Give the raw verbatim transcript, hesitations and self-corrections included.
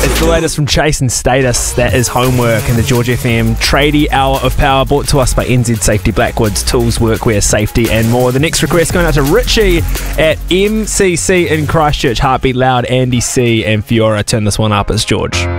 It's the latest from Chase and Status. That is Homework in the George F M Tradie Hour of Power, brought to us by N Z Safety Blackwoods, tools, workwear, safety and more. The next request going out to Richie at M C C in Christchurch. Heartbeat Loud, Andy C and Fiora. Turn this one up. It's George.